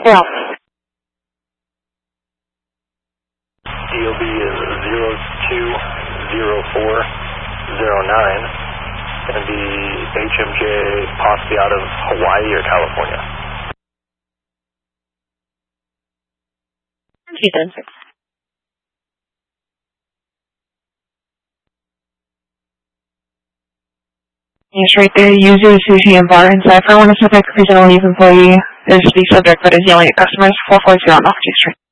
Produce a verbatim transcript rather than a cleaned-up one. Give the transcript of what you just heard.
zero. D O B is zero two zero four zero nine. Going to be H M J possibly out of Hawaii or California. Ethan. Yes, right there. User sushi and bar and cipher. When a suspect presently leave employee is the subject but is yelling at customers. four four zero North G Street.